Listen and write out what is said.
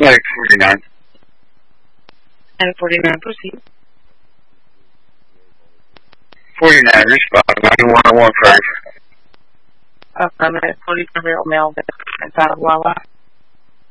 Like 49. And 49, proceed. 49, respond. 9115. Affirmative, 49-year-old male inside of Wawa.